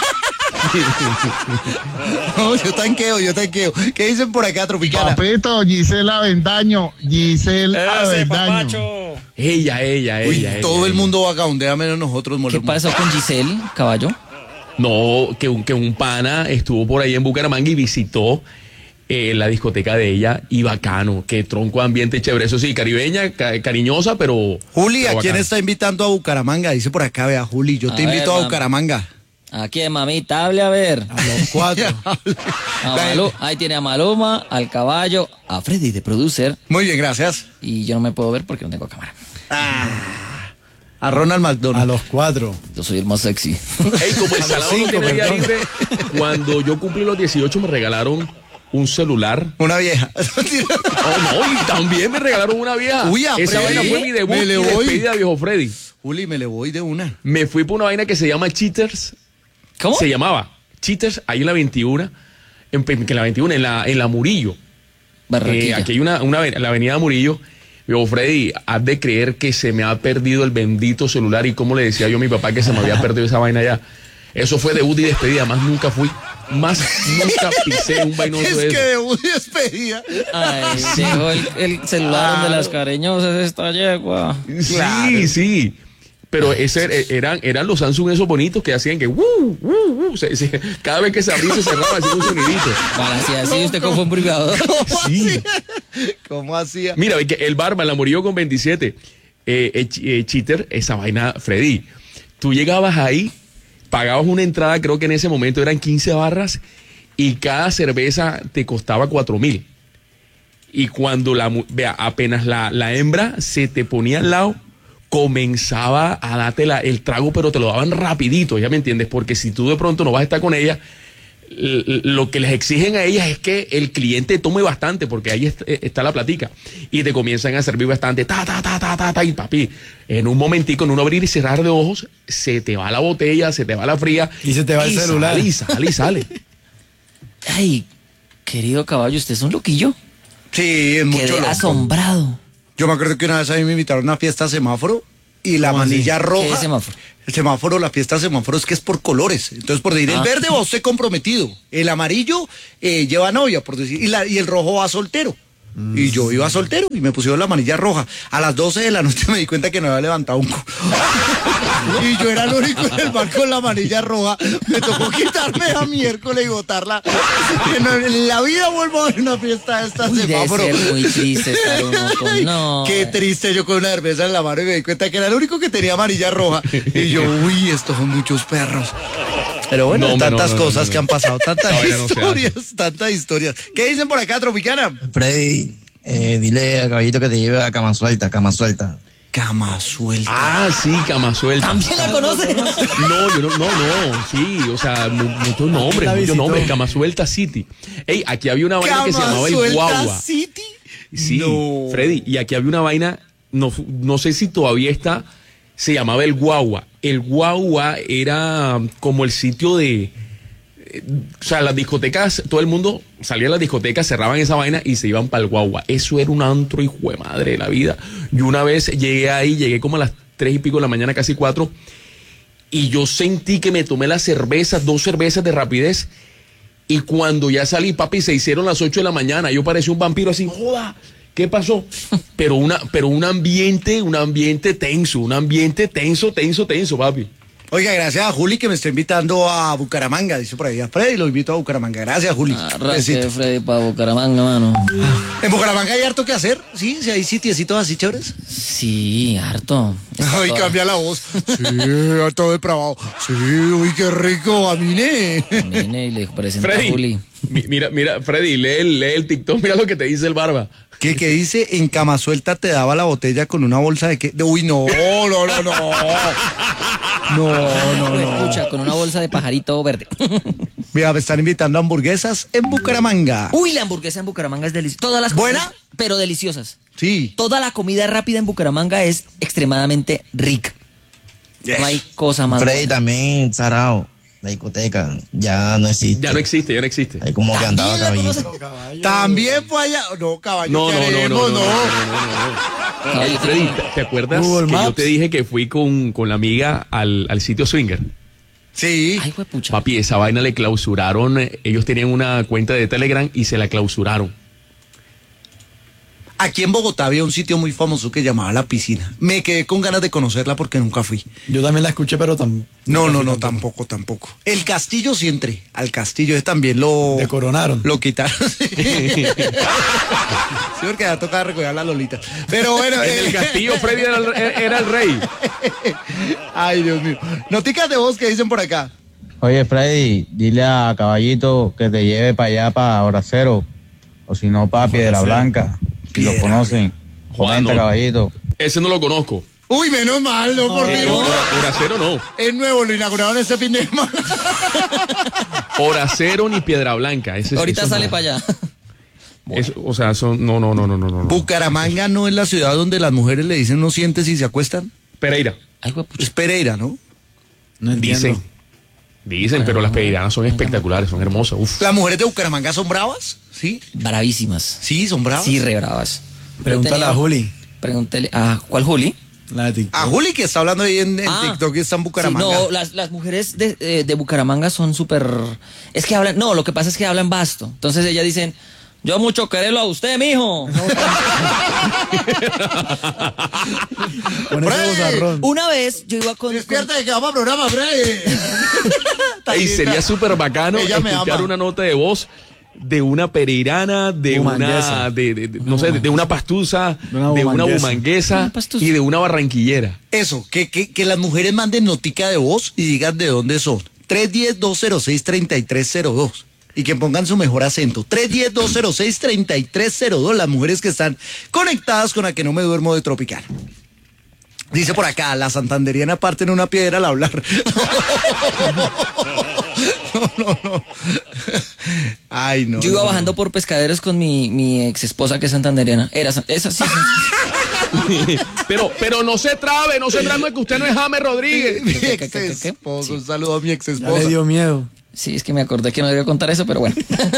No, yo tanqueo, yo tanqueo. ¿Qué dicen por acá, Tropicana? Papito, Gisela Bendaño, Gisela Bendaño. Ella, ella, Uy, ella. todo ella, el ella. mundo vagabundea menos nosotros, ¿Qué molemos. pasó con Giselle, caballo? No, que un, que un pana estuvo por ahí en Bucaramanga y visitó eh, la discoteca de ella y bacano, que tronco ambiente chévere. Eso sí, caribeña, ca- cariñosa, pero. Juli, ¿a pero quién bacano. está invitando a Bucaramanga? Dice por acá, vea, Juli, yo A te ver, invito a mam. Bucaramanga. Aquí, mamita, hable a ver. A los cuatro. A Malu- ahí tiene a Maluma, al caballo, a Freddy de producer. Muy bien, gracias. Y yo no me puedo ver porque no tengo cámara. A Ronald A McDonald. los cuatro. Yo soy el más sexy. Ey, como el A los salado no cinco, tiene vía perdón. libre, cuando yo cumplí los dieciocho me regalaron un celular. Una vieja. Oh, no, y también me regalaron una vieja. Uy, a Esa Freddy, vaina fue mi debut me le y voy. despedida, viejo Freddy. Juli, me le voy de una. Me fui por una vaina que se llama Cheaters. ¿Cómo? Se llamaba Cheaters, ahí en la veintiuno, en, en la veintiuno, en la, en la Murillo. Barranquilla. Eh, aquí hay una, una, la avenida Murillo. Viejo Freddy, has de creer que se me ha perdido el bendito celular y como le decía yo a mi papá que se me había perdido esa vaina ya. Eso fue debut y despedida, más nunca fui, más nunca pisé un vainoso Es de que eso. debut y despedida. Ay, dejó el, el celular donde las cariñosas esta yegua. Sí, sí. Pero ese er- eran, eran los Samsung esos bonitos que hacían que uh, uh, uh, se- se- cada vez que se abría y se cerraba hacía un sonidito. Vale, así, así usted como fue un privado. Sí. ¿Cómo hacía? Mira, ve que el barba la murió con veintisiete. Eh, eh, ch- eh, cheater, esa vaina, Freddy. Tú llegabas ahí, pagabas una entrada, creo que en ese momento eran quince barras, y cada cerveza te costaba cuatro mil. Y cuando la, mu- vea, apenas la, la hembra se te ponía al lado, comenzaba a darte la- el trago, pero te lo daban rapidito, ¿ya me entiendes? Porque si tú de pronto no vas a estar con ella, l- lo que les exigen a ellas es que el cliente tome bastante, porque ahí est- está la platica, y te comienzan a servir bastante, ta, ta, ta, ta, ta, ta, y papi, en un momentico, en un abrir y cerrar de ojos, se te va la botella, se te va la fría. Y se te va el celular. Sale, y sale, y sale. Ay, querido caballo, usted es un loquillo. Sí, es mucho Quedé loco. asombrado. Yo me acuerdo que una vez a mí me invitaron a una fiesta semáforo y la ¿Cómo así? manilla roja. ¿Qué es semáforo? El semáforo, la fiesta semáforo es que es por colores. Entonces, por decir, Ah. el verde va usted comprometido, el amarillo eh, lleva novia, por decir, y, la- y el rojo va soltero. Y yo iba soltero y me pusieron la manilla roja. A las doce de la noche me di cuenta que no había levantado un cu. Y yo era el único en el bar con la manilla roja. Me tocó quitarme a miércoles y botarla. Que no, en la vida vuelvo a ver una fiesta de esta Uy, debe semáforo. ser muy triste estar uno con... No. Qué triste, yo con una cerveza en la mano y me di cuenta que era el único que tenía amarilla roja. Y yo, uy, estos son muchos perros. Pero bueno, No, hombre, tantas no, no, cosas no, no. que han pasado, tantas No, ya no se historias, tantas historias. ¿Qué dicen por acá, Tropicana? Freddy, eh, dile a Caballito que te lleve a cama suelta, cama suelta. Cama suelta. Ah, sí, cama suelta. ¿También la conoce? No, yo no, no, no, sí, o sea, mu- muchos nombres, La muchos visitó. nombres, Cama Suelta City. Ey, aquí había una vaina que se Cama llamaba el suelta Guagua. City. Sí, No. Freddy, y aquí había una vaina, no, no sé si todavía está, se llamaba el Guagua. El Guagua era como el sitio de, eh, o sea, las discotecas, todo el mundo salía a las discotecas, cerraban esa vaina y se iban para el Guagua. Eso era un antro, hijo de madre de la vida. Yo una vez llegué ahí, llegué como a las tres y pico de la mañana, casi cuatro, y yo sentí que me tomé las cervezas, dos cervezas de rapidez. Y cuando ya salí, papi, se hicieron las ocho de la mañana. Yo parecía un vampiro así, joda, ¿qué pasó? Pero una, pero un ambiente, un ambiente tenso, un ambiente tenso, tenso, tenso, papi. Oiga, gracias a Juli que me está invitando a Bucaramanga, dice por ahí a Freddy, lo invito a Bucaramanga. Gracias, Juli. Arranque, Besito. Freddy, para Bucaramanga, mano. En Bucaramanga hay harto que hacer, ¿sí? Si hay sitiecitos así chéveres. Sí, harto. Está Ay, toda- cambia la voz. Sí, harto depravado. Sí, uy, qué rico, amine. Viene y le presenta a Freddy, Juli. mi- mira, mira, Freddy, lee el, lee el TikTok, mira lo que te dice el barba. ¿Qué, qué dice? En cama suelta te daba la botella con una bolsa de qué. De- Uy, no, no, no, no. No, no, Pues, no. escucha, con una bolsa de pajarito verde. Mira, me están invitando a hamburguesas en Bucaramanga. Uy, la hamburguesa en Bucaramanga es deliciosa. Todas las ¿Buena? cosas, pero deliciosas. Sí. Toda la comida rápida en Bucaramanga es extremadamente rica. No hay cosa más. Freddy buena. también, Sarao, la discoteca, ya no existe. Ya no existe, ya no existe. Ahí como que andaba ¿También la Caballito. conoce? También fue allá. No, caballo, No, ¿qué no, no, no, haremos? no, no, no, no, no. Ey, Freddy, ¿te, te acuerdas Google que yo Maps. te dije que fui con, con la amiga al, al sitio Swinger? Sí. Ay, huepucha. Papi, esa vaina le clausuraron, eh, ellos tenían una cuenta de Telegram y se la clausuraron. Aquí en Bogotá había un sitio muy famoso que llamaba La Piscina. Me quedé con ganas de conocerla porque nunca fui. Yo también la escuché, pero tam- No, no, no, tampoco, tampoco. El castillo sí entré. Al castillo ese también lo... Te coronaron. Lo quitaron. Sí, porque ya tocaba recoger a la Lolita. Pero bueno... En el eh, castillo Freddy era el, era el rey. Ay, Dios mío. Noticas de voz que dicen por acá. Oye, Freddy, dile a Caballito que te lleve para allá, para Horacero, o si no, para Piedra Blanca, si lo Piedra conocen. Juan, Comenta, no. Caballito. Ese no lo conozco. Uy, menos mal, no, por Eh, Dios. Hora- Horacero no. Es nuevo, lo inauguraron este fin de semana. Horacero ni Piedra Blanca. Ese, Ahorita eso sale no. para allá. Eso, o sea, son, no, no, no, no, no, no. Bucaramanga no es la ciudad donde las mujeres le dicen no sientes y se acuestan. Pereira. Ay, huepucha. Es Pereira, ¿no? No entiendo. Dicen. Dicen, pero las pereiranas son espectaculares, son hermosas. Uf. ¿Las mujeres de Bucaramanga son bravas? Sí. Bravísimas. Sí, son bravas. Sí, re bravas. Pregúntale Yo tenía- a Juli. Pregúntale. ¿A cuál Juli? La de TikTok. A Juli que está hablando ahí en, en Ah. TikTok y está en Sí, Bucaramanga. no, las, las mujeres de, eh, de Bucaramanga son súper... Es que hablan... No, lo que pasa es que hablan vasto. Entonces ellas dicen... Yo mucho quererlo a usted, mijo. Con ese Freddy. bozarrón. Una vez yo iba con... Despierta de que vamos a programa, Freddy. Ey, sería súper bacano Ella me escuchar ama. una nota de voz de una pereirana, de Bumanguesa. una, de, de- de- no sé, de, de una pastusa, De una de una bumanguesa. bumanguesa Una pastusa. y de una barranquillera. Eso, que, que, que las mujeres manden notica de voz y digan de dónde son. tres uno cero, dos cero seis, tres tres cero dos. Y que pongan su mejor acento. tres uno cero, dos cero seis, tres tres cero dos. Las mujeres que están conectadas con la que no me duermo de Tropicana. Dice por acá, la santanderiana parte en una piedra al hablar. no, no. Ay, no. Yo iba no, bajando no. por Pescaderos con mi, mi ex esposa que es santandereana. Era, san- esa sí. pero, pero no se trabe, no se trabe que usted no es James Rodríguez. Mi ¿Qué, ex qué, qué, qué? esposo, un saludo a mi ex Ya le esposa. dio miedo. Sí, es que me acordé que no debía contar eso, pero bueno.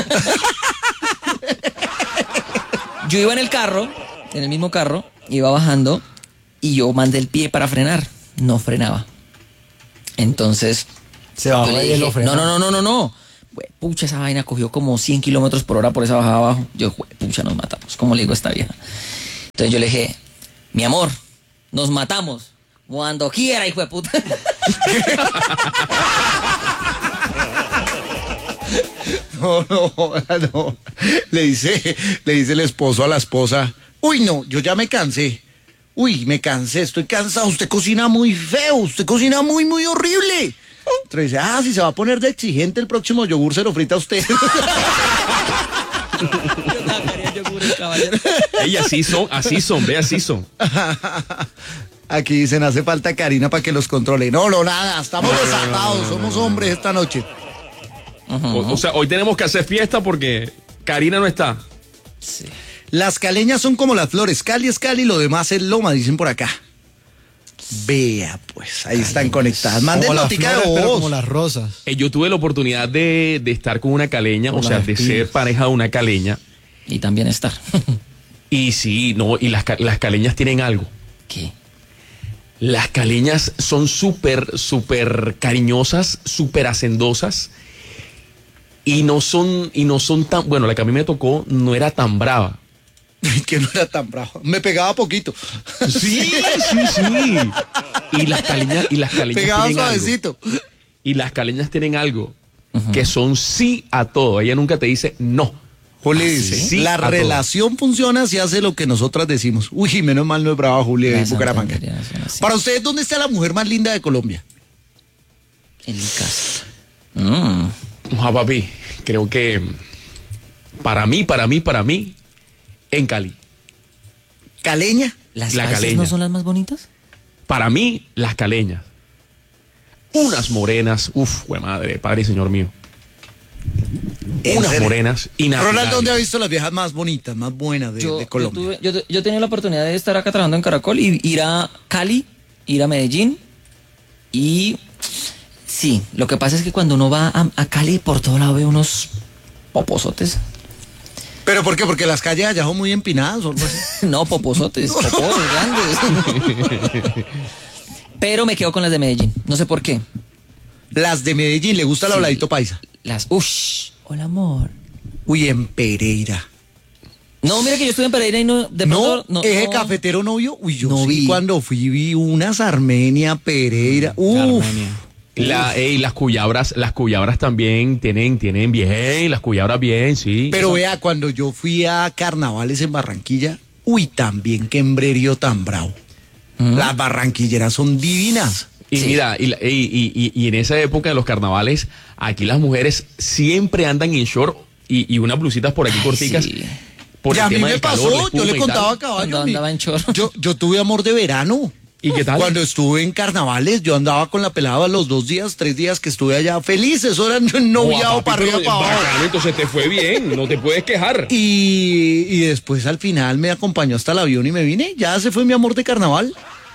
Yo iba en el carro, en el mismo carro, iba bajando y yo mandé el pie para frenar. No frenaba. Entonces, Se bajó yo le ahí y dije, lo frenó. no, no, no, no, no, no. Jue- Pucha, esa vaina cogió como cien kilómetros por hora por esa bajada abajo. Yo, jue- pucha, nos matamos. ¿Cómo le digo a esta vieja? Entonces yo le dije, mi amor, nos matamos. Cuando quiera, hijo de puta. No, no, no. Le dice, le dice el esposo a la esposa, uy, no, yo ya me cansé. Uy, me cansé, estoy cansado. Usted cocina muy feo, usted cocina muy, muy horrible. Entonces dice, ah, si se va a poner de exigente el próximo yogur se lo frita a usted. Ey, así son, así son, ve, así son. Aquí dicen, hace falta Karina para que los controle. No, no, nada, estamos desatados, somos hombres esta noche. O, o sea, hoy tenemos que hacer fiesta porque Karina no está. Sí. Las caleñas son como las flores, Cali es Cali, lo demás es loma, dicen por acá. Vea, pues, ahí están conectadas. Manden Como las notica de flores, pero voz. como las rosas. Eh, yo tuve la oportunidad de, de estar con una caleña, Como o sea, las de espinas. ser pareja de una caleña. Y también estar. Y sí, no, y las, ca- las caleñas tienen algo. ¿Qué? Las caleñas son súper, súper cariñosas, súper hacendosas. Y no son, y no son tan, bueno, la que a mí me tocó no era tan brava. Que no era tan bravo. Me pegaba poquito. Sí, sí, sí. Y las caleñas, y las caleñas Pegaba tienen algo. suavecito. Y las caleñas tienen algo, que son sí a todo. Ella nunca te dice no. Juli ¿Ah, dice, sí? la A todo. relación funciona si hace lo que nosotras decimos. Uy, menos mal no es brava Juli de Las Bucaramanga. santandereanas son así. Para ustedes, ¿dónde está la mujer más linda de Colombia? En mi casa. Mm. Ah, papi, creo que para mí, para mí, para mí, en Cali. ¿Caleña? ¿Las La paisas caleña. no son las más bonitas? Para mí, las caleñas. Unas morenas, uf, güey madre, padre y señor mío. ¿En Unas serio? morenas inapelables. Ronald, ¿dónde ha visto las viejas más bonitas, más buenas de, Yo, de yo, Colombia? tuve- yo, yo he tenido la oportunidad de estar acá trabajando en Caracol y ir a Cali, ir a Medellín y sí, lo que pasa es que cuando uno va a, a Cali por todo lado ve unos poposotes. ¿Pero por qué? Porque las calles allá son muy empinadas o algo así. No, poposotes, popos grandes. Pero me quedo con las de Medellín, no sé por qué. Las de Medellín, ¿le gusta el Sí. habladito paisa? Las, ush, hola amor. Uy, en Pereira. No, mira que yo estuve en Pereira y no, de No, pronto, no, eje no. cafetero no vio. Uy, yo No sí, vi. cuando fui vi unas Armenia, Pereira. Uf. La, ey, las cuyabras, las cuyabras también tienen, tienen bien, las cuyabras bien, sí. Pero vea, cuando yo fui a carnavales en Barranquilla, uy, también qué embrerio tan bravo. Las barranquilleras son divinas. Y Sí. mira, y, la- y- y- y- y en esa época de los carnavales, aquí las mujeres siempre andan en short y, y unas blusitas por aquí Ay, corticas. sí. Por y el a mí tema me del pasó, calor, la yo espuma le y contaba a tal. caballo. Cuando mi- andaba en chorro. Yo, yo tuve amor de verano. ¿Y qué tal? Cuando estuve en carnavales, yo andaba con la pelada los dos días, tres días que estuve allá feliz. Eso era noviado Guau, papi, para arriba, pero para abajo. bacano, entonces te fue bien, no te puedes quejar. Y, y después al final me acompañó hasta el avión y me vine. Ya se fue mi amor de carnaval.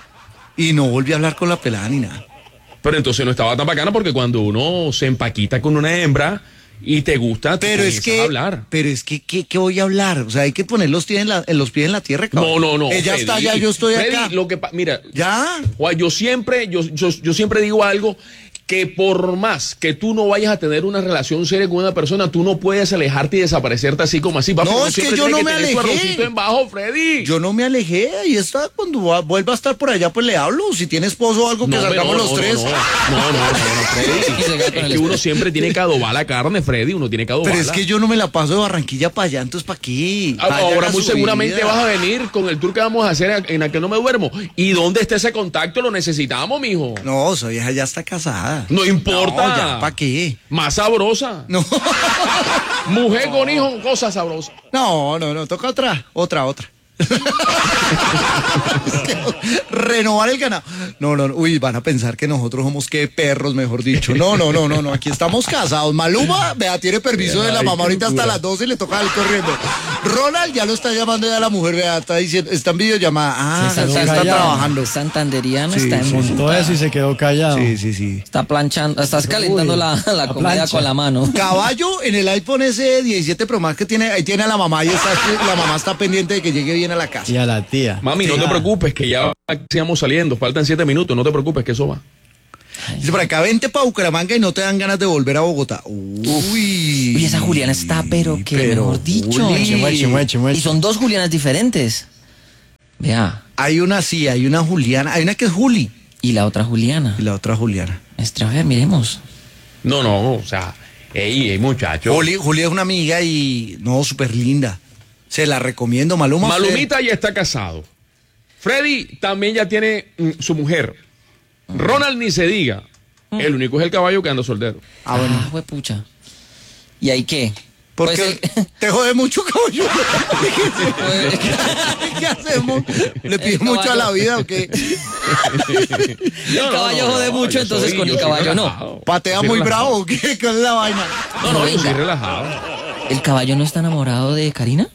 Y no volví a hablar con la pelada ni nada. Pero entonces no estaba tan bacana porque cuando uno se empaquita con una hembra y te gusta, te Pero es comienzas que, a hablar. pero es que, ¿qué, qué voy a hablar? O sea, hay que poner los pies en, la- en los pies en la tierra, cabrón. No, no, no. Ella Freddy. está allá, yo estoy Freddy, acá. Lo que pa- mira, Ya. Juan, yo siempre, yo, yo, yo siempre digo algo, que por más que tú no vayas a tener una relación seria con una persona, tú no puedes alejarte y desaparecerte así como así. Papi, No, uno es que siempre yo tiene no me tener su alejé. arrocito en bajo, Freddy. Yo no me alejé, ahí está. Cuando va- vuelva a estar por allá, pues le hablo. Si tiene esposo o algo, que No, salgamos no, los no, tres. No, no, no, no, no, Freddy. Es que uno siempre tiene que adobar la carne, Freddy. Uno tiene que adobarla. Pero es que yo no me la paso de Barranquilla para allá, entonces ¿para qué? Ah, Vaya, Ahora haga muy su seguramente vida. vas a venir con el tour que vamos a hacer en el que no me duermo. ¿Y dónde está ese contacto? Lo necesitamos, mijo. No, esa vieja ya está casada. No importa. No, ya, ¿para qué? Más sabrosa. No. Mujer con hijo, cosa sabrosa. No, no, no, toca otra, otra, otra. Renovar el ganado. No, no, no, uy, van a pensar que nosotros somos que perros, mejor dicho. No, no, no, no, no, aquí estamos casados. Maluma, vea, tiene permiso de la mamá ahorita hasta las doce y le toca ir corriendo. Ronald ya lo está llamando ya la mujer, vea, está diciendo, está en videollamada. Ah, Sí, sí, está está callado. trabajando. Santanderiano Sí, está en sí, Montó eso y se quedó callado. Sí, sí, sí. Está planchando, estás calentando Uy, la, la la comida plancha. con la mano. Caballo en el iPhone ese diecisiete Pro Max que tiene, ahí tiene a la mamá y está, la mamá está pendiente de que llegue bien a la casa. Y a la tía. Mami, no te preocupes, que ya sigamos saliendo. Faltan siete minutos, no te preocupes, que eso va. Dice por acá, vente para Bucaramanga y no te dan ganas de volver a Bogotá. Uy. Uy, esa Juliana está, pero que pero, mejor dicho. Juli. Mueche, mueche, mueche. Y son dos Julianas diferentes. Vea. Hay una sí, hay una Juliana, hay una que es Juli Y la otra Juliana. y la otra Juliana. Nuestra, a ver, miremos. No, no, o sea, ey, ey, muchacho. Juli, Juli es una amiga y no, súper linda. Se la recomiendo, Maluma. usted- Malumita ya está casado. Freddy también ya tiene mm, su mujer. Ronald ni se diga. El único es el caballo que anda soltero. Ah, bueno. Ah, pucha. ¿Y ahí qué? Porque Pues, te jode mucho, caballo. pues, ¿Qué hacemos? ¿Le pides mucho a la vida o qué? el caballo jode mucho, yo entonces soy- con yo el soy caballo no. relajado. ¿Patea Soy muy relajado. bravo o qué? ¿Qué es la vaina? No, no, yo Venga. soy relajado. ¿El caballo no está enamorado de Karina?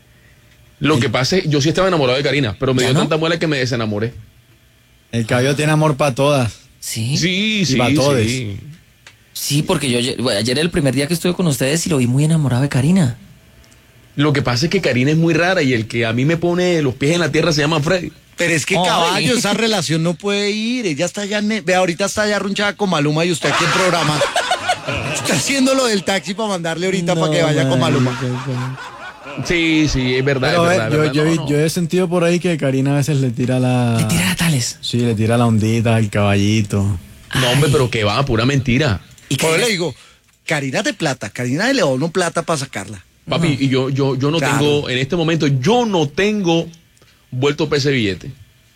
Lo que pasa es, yo sí estaba enamorado de Karina, pero me ¿Ya dio no? tanta muela que me desenamoré. El caballo tiene amor para todas. Sí. Sí, sí, pa' todes. sí. Sí, porque yo ayer, bueno, ayer era el primer día que estuve con ustedes y lo vi muy enamorado de Karina. Lo que pasa es que Karina es muy rara y el que a mí me pone los pies en la tierra se llama Freddy. Pero es que Ay. caballo, esa relación no puede ir. Ella está ya, ne- ve, ahorita está ya runchada con Maluma y usted aquí en programa. Está haciendo lo del taxi para mandarle ahorita para que vaya con Maluma. Sí, sí, es verdad, Pero, es eh, verdad. es yo, verdad. yo, No, vi- no. yo he sentido por ahí que Karina a veces le tira la. Le tira a tales. Sí, le tira la ondita al caballito. No, hombre, pero que va, pura mentira. Y Por Karina- le digo, Karina de plata, Karina de León no plata para sacarla. Papi, y yo, yo, yo no Claro. tengo, en este momento, yo no tengo vuelto para ese billete.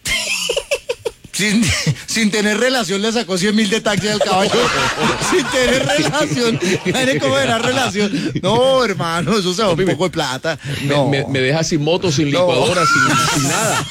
Sin, sin tener relación le sacó cien mil de taxi al caballo. Sin tener relación. Mire cómo era relación. No, hermano, eso se va un poco de plata. Me, No. me- me deja sin moto, sin No. licuadora, sin, sin nada.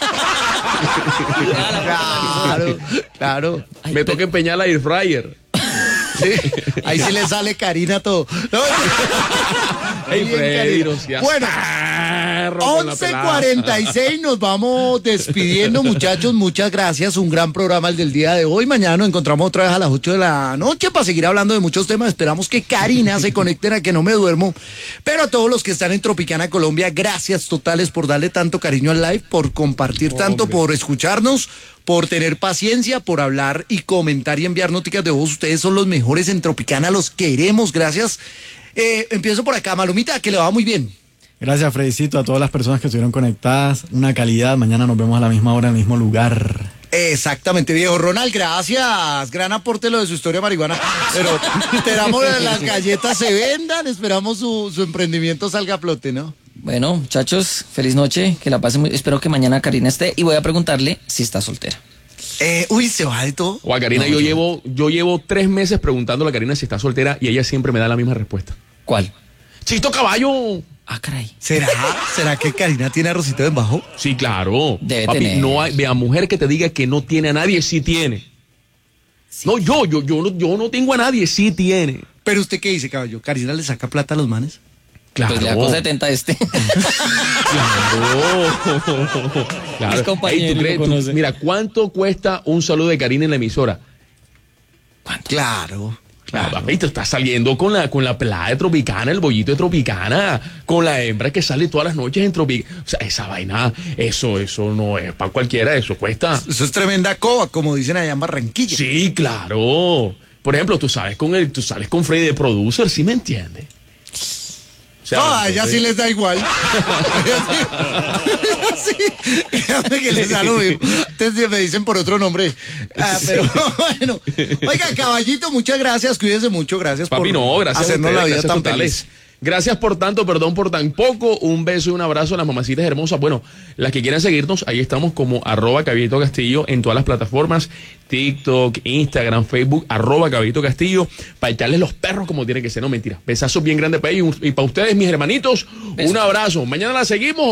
Claro, claro. Ay, Me pero- toca empeñar la air fryer. Sí, ahí sí le sale Karina todo. No, Ey, bien, Freddy, Karina. no seas Bueno, perro con la once pelada. cuarenta y seis, nos vamos despidiendo, muchachos. Muchas gracias. Un gran programa el del día de hoy. Mañana nos encontramos otra vez a las ocho de la noche para seguir hablando de muchos temas. Esperamos que Karina se conecte a que no me duermo. Pero a todos los que están en Tropicana, Colombia, gracias totales por darle tanto cariño al live, por compartir tanto, por escucharnos, por tener paciencia, por hablar y comentar y enviar noticias de voz. Ustedes son los mejores en Tropicana, los queremos. Gracias. Eh, empiezo por acá, Malumita, que le va muy bien. Gracias, Fredicito, a todas las personas que estuvieron conectadas. Una calidad. Mañana nos vemos a la misma hora, en el mismo lugar. Exactamente, viejo Ronald, gracias. Gran aporte lo de su historia marihuana. Pero esperamos que las galletas se vendan, esperamos su, su emprendimiento salga a flote, ¿no? Bueno, muchachos, feliz noche, que la pasen muy... Espero que mañana Karina esté y voy a preguntarle si está soltera. Eh, uy, se va de todo. O a Karina, No, yo, yo- llevo, yo llevo tres meses preguntándole a Karina si está soltera y ella siempre me da la misma respuesta. ¿Cuál? ¡Chito caballo! Ah, caray. ¿Será? ¿Será que Karina tiene arrocito en bajo? Sí, claro. Debe Papi, tener. no hay, vea, mujer que te diga que no tiene a nadie, sí tiene. No, yo, yo, yo, no, yo no tengo a nadie, sí tiene. Pero usted qué dice, caballo, ¿Karina le saca plata a los manes? Claro. Pues le sacó setenta a este. Claro. Claro. Mis compañeros Ey, ¿tú crees? lo Tú- conocen. mira, ¿cuánto cuesta un saludo de Karina en la emisora? Claro. Claro, papi, te estás saliendo con la, con la pelada de Tropicana, el bollito de Tropicana, con la hembra que sale todas las noches en Tropicana. O sea, esa vaina, eso, eso no es para cualquiera, eso cuesta. Eso es tremenda coba, como dicen allá en Barranquilla. Sí, claro. Por ejemplo, tú sabes con el, tú sales con Freddy de producer, ¿sí me entiendes? O sea, No, a ella sí entonces- les da igual. Sí, créame que les da lo mismo. Entonces me dicen por otro nombre. Ah, pero bueno. Oiga, caballito, muchas gracias. Cuídese mucho. Gracias Papi, por no, gracias a hacernos ustedes, la vida gracias tan totales. feliz. Gracias por tanto, perdón por tan poco. Un beso y un abrazo a las mamacitas hermosas. Bueno, las que quieran seguirnos, ahí estamos como arroba Caballito Castillo en todas las plataformas. TikTok, Instagram, Facebook, arroba Caballito Castillo, para echarles los perros como tiene que ser. No, mentira. Besazos bien grandes para ellos y para ustedes, mis hermanitos. Un abrazo. ¿Mañana la seguimos o no?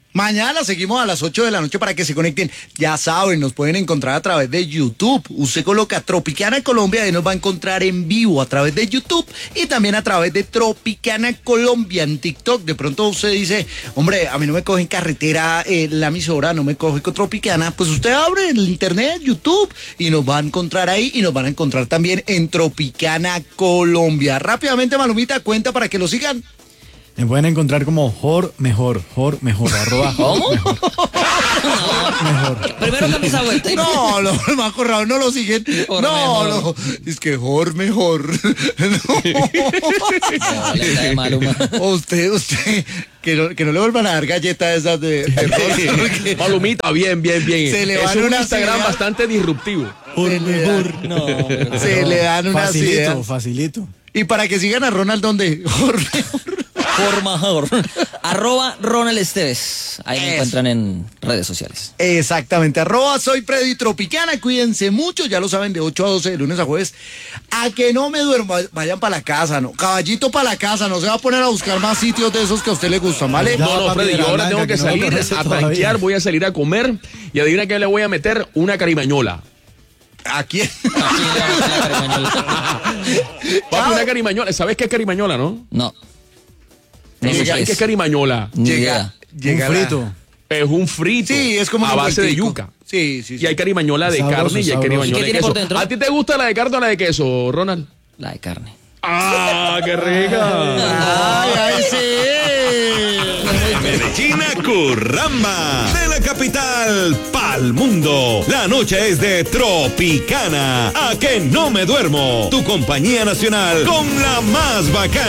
Mañana seguimos a las ocho de la noche para que se conecten. Ya saben, nos pueden encontrar a través de YouTube. Usted coloca Tropicana Colombia y nos va a encontrar en vivo a través de YouTube y también a través de Tropicana Colombia en TikTok. De pronto usted dice, hombre, a mí no me coge en carretera eh, la emisora, no me coge con Tropicana. Pues usted abre el internet, YouTube, y nos va a encontrar ahí y nos van a encontrar también en Tropicana Colombia. Rápidamente, Malumita, cuenta para que lo sigan. Me pueden encontrar como Jor Mejor, Jor Mejor, arroba ¿Cómo? Mejor. Mejor. Primero cambia esa vuelta. No, no, el más corrado no lo siguen. Jor no, mejor. no, es que Jor Mejor. No. No, le está de Maluma. Usted, usted, que no, que no le vuelvan a dar galletas esas de, de rol, porque Malumita, bien, bien, bien. Se le es van un unas Instagram ideas. bastante disruptivo. Jor Se le Mejor. dan- No, pero- se le dan unas Facilito, ideas. facilito. Y para que sigan a Ronald, ¿dónde? Jor Mejor. Por mejor. Arroba Ronald Esteves. Ahí me Eso. encuentran en redes sociales. Exactamente, arroba soy Freddy Tropicana, cuídense mucho, ya lo saben, de ocho a doce, de lunes a jueves. A que no me duermo, vayan para la casa, ¿no? Caballito para la casa, no se va a poner a buscar más sitios de esos que a usted le gustan, ¿vale? Ya. No, no, papi, Freddy, de la yo ahora blanca, tengo que que no salir conoce a todavía. tanquear, voy a salir a comer y adivina que le voy a meter una carimañola. ¿A quién? Aquí le vamos a la carimañola. Papi, una carimañola. ¿Sabes qué es carimañola, no? No. No sé ¿Sabes qué qué es es. carimañola? Ni Llega, idea. llega Un la- frito. Es un frito. Sí, es como a un base de envueltico. yuca. Sí, sí, sí. Y hay carimañola de Sabroso, carne y hay sabroso. carimañola ¿Y qué de tiene queso. por dentro? ¿A ti te gusta la de carne o la de queso, Ronald? La de carne. ¡Ah, qué rica! Ay, ay, sí. Medellín a Curramba, de la capital pa'l mundo. La noche es de Tropicana. A que no me duermo. Tu compañía nacional con la más bacana.